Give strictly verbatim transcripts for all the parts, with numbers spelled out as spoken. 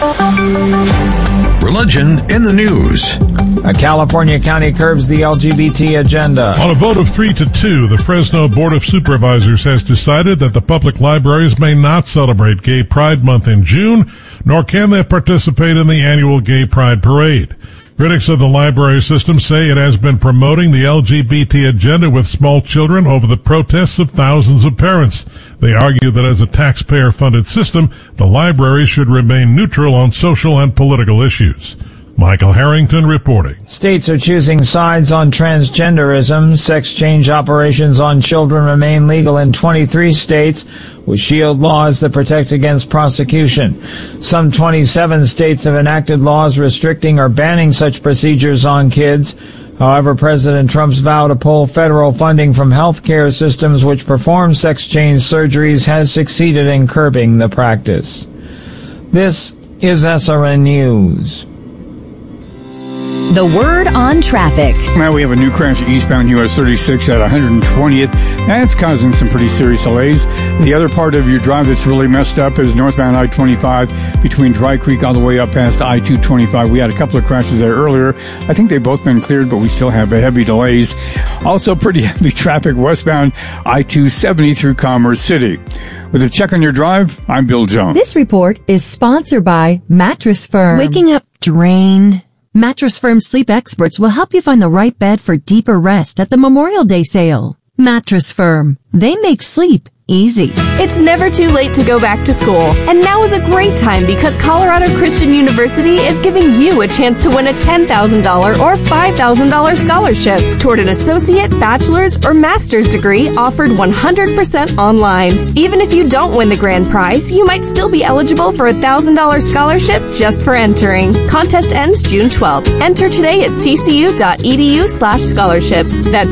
Religion in the news. A California county curbs the L G B T agenda. On a vote of three to two, the Fresno Board of Supervisors has decided that the public libraries may not celebrate Gay Pride Month in June, nor can they participate in the annual Gay Pride Parade. Critics of the library system say it has been promoting the L G B T agenda with small children over the protests of thousands of parents. They argue that as a taxpayer-funded system, the library should remain neutral on social and political issues. Michael Harrington reporting. States are choosing sides on transgenderism. Sex change operations on children remain legal in twenty-three states, with shield laws that protect against prosecution. Some twenty-seven states have enacted laws restricting or banning such procedures on kids. However, President Trump's vow to pull federal funding from healthcare systems which perform sex change surgeries has succeeded in curbing the practice. This is S R N News. The word on traffic. Now we have a new crash eastbound U S thirty-six at one hundred twentieth. That's causing some pretty serious delays. The other part of your drive that's really messed up is northbound I twenty-five between Dry Creek all the way up past I two twenty-five. We had a couple of crashes there earlier. I think they've both been cleared, but we still have heavy delays. Also pretty heavy traffic westbound I two seventy through Commerce City. With a check on your drive, I'm Bill Jones. This report is sponsored by Mattress Firm. Waking up drained? Mattress Firm sleep experts will help you find the right bed for deeper rest at the Memorial Day sale. Mattress Firm. They make sleep easy. It's never too late to go back to school. And now is a great time because Colorado Christian University is giving you a chance to win a ten thousand dollars or five thousand dollars scholarship toward an associate, bachelor's, or master's degree offered one hundred percent online. Even if you don't win the grand prize, you might still be eligible for a one thousand dollars scholarship just for entering. Contest ends June twelfth. Enter today at ccu.edu slash scholarship. That's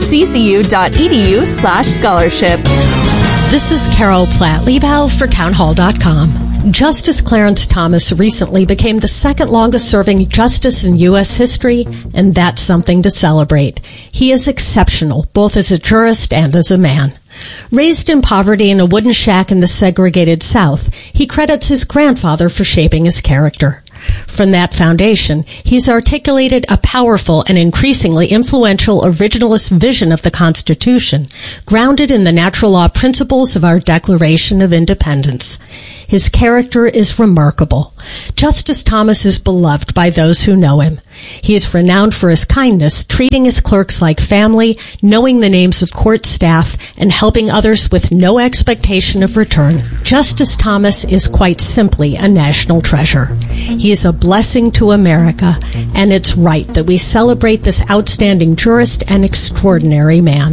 ccu.edu slash scholarship. This is Carol Platt-Liebau for townhall dot com. Justice Clarence Thomas recently became the second longest serving justice in U S history, and that's something to celebrate. He is exceptional, both as a jurist and as a man. Raised in poverty in a wooden shack in the segregated South, he credits his grandfather for shaping his character. From that foundation, he's articulated a powerful and increasingly influential originalist vision of the Constitution, grounded in the natural law principles of our Declaration of Independence. His character is remarkable. Justice Thomas is beloved by those who know him. He is renowned for his kindness, treating his clerks like family, knowing the names of court staff, and helping others with no expectation of return. Justice Thomas is quite simply a national treasure. He is a blessing to America, and it's right that we celebrate this outstanding jurist and extraordinary man.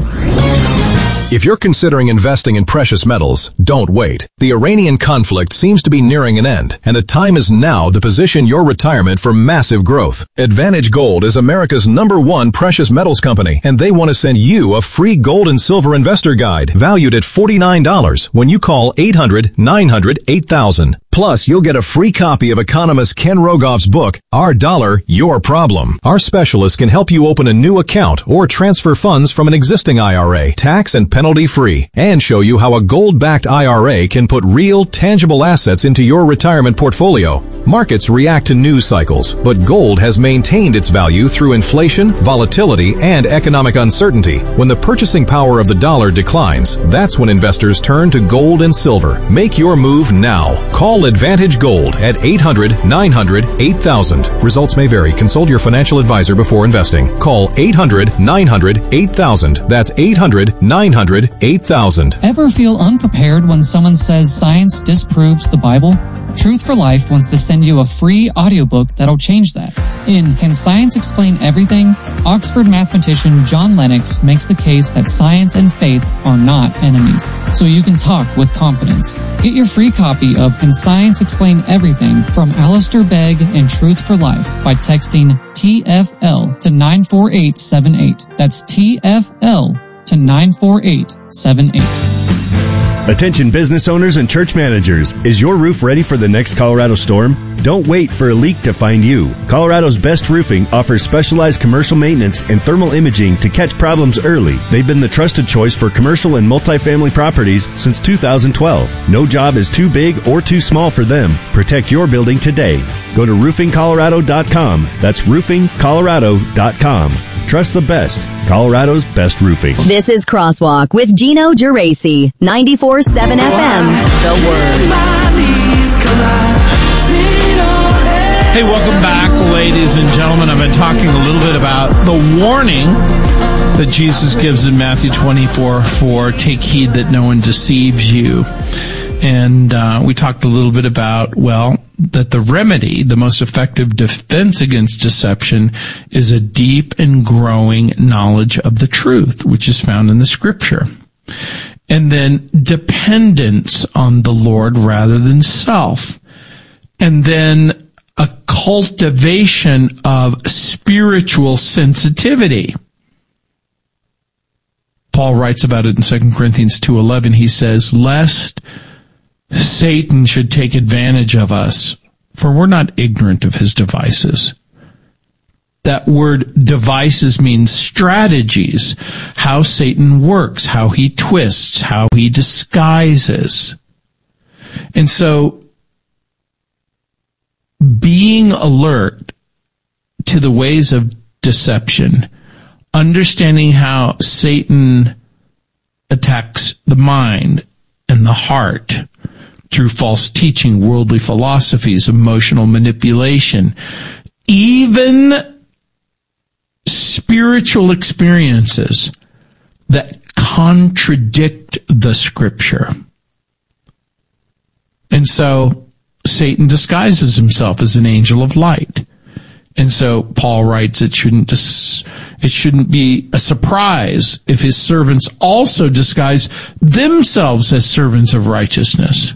If you're considering investing in precious metals, don't wait. The Iranian conflict seems to be nearing an end, and the time is now to position your retirement for massive growth. Advantage Gold is America's number one precious metals company, and they want to send you a free gold and silver investor guide valued at forty-nine dollars when you call eight hundred, nine hundred, eight thousand. Plus, you'll get a free copy of economist Ken Rogoff's book, Our Dollar, Your Problem. Our specialists can help you open a new account or transfer funds from an existing I R A, tax and penalty-free, and show you how a gold-backed I R A can put real, tangible assets into your retirement portfolio. Markets react to news cycles, but gold has maintained its value through inflation, volatility, and economic uncertainty. When the purchasing power of the dollar declines, that's when investors turn to gold and silver. Make your move now. Call Advantage Gold at eight hundred, nine hundred, eight thousand. Results may vary. Consult your financial advisor before investing. Call eight hundred, nine hundred, eight thousand. That's eight hundred, nine hundred, eight thousand. Ever feel unprepared when someone says science disproves the Bible? Truth for Life wants to send you a free audiobook that'll change that. In Can Science Explain Everything?, Oxford mathematician John Lennox makes the case that science and faith are not enemies, so you can talk with confidence. Get your free copy of Can Science Explain Everything from Alistair Begg and Truth for Life by texting T F L to nine four eight seven eight. That's T F L to nine four eight seven eight. Attention business owners and church managers. Is your roof ready for the next Colorado storm? Don't wait for a leak to find you. Colorado's Best Roofing offers specialized commercial maintenance and thermal imaging to catch problems early. They've been the trusted choice for commercial and multifamily properties since two thousand twelve. No job is too big or too small for them. Protect your building today. Go to roofing colorado dot com. That's roofing colorado dot com. Trust the best. Colorado's Best Roofing. This is Crosswalk with Gino Geraci. ninety-four point seven F M. The Word. Hey, welcome back, ladies and gentlemen. I've been talking a little bit about the warning that Jesus gives in Matthew twenty-four four. Take heed that no one deceives you. And uh, we talked a little bit about, well, that the remedy, the most effective defense against deception, is a deep and growing knowledge of the truth, which is found in the Scripture. And then dependence on the Lord rather than self. And then a cultivation of spiritual sensitivity. Paul writes about it in Second Corinthians two eleven. He says, lest Satan should take advantage of us, for we're not ignorant of his devices. That word devices means strategies, how Satan works, how he twists, how he disguises. And so, being alert to the ways of deception, understanding how Satan attacks the mind and the heart through false teaching, worldly philosophies, emotional manipulation, even spiritual experiences that contradict the Scripture. And so Satan disguises himself as an angel of light. And so Paul writes it shouldn't dis- it shouldn't be a surprise if his servants also disguise themselves as servants of righteousness.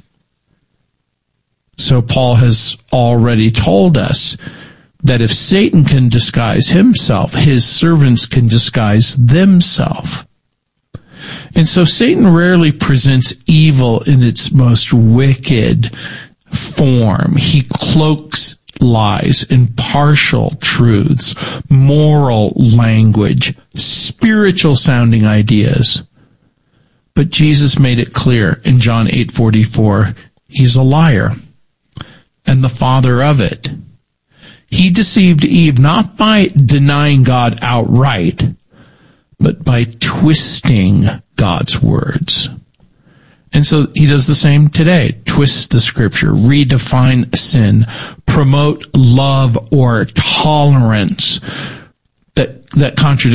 So Paul has already told us that if Satan can disguise himself, his servants can disguise themselves. And so Satan rarely presents evil in its most wicked form. He cloaks lies in partial truths, moral language, spiritual sounding ideas. But Jesus made it clear in John eight forty-four, he's a liar and the father of it. He deceived Eve not by denying God outright, but by twisting God's words. And so he does the same today. Twist the Scripture, redefine sin, promote love or tolerance that, that contradicts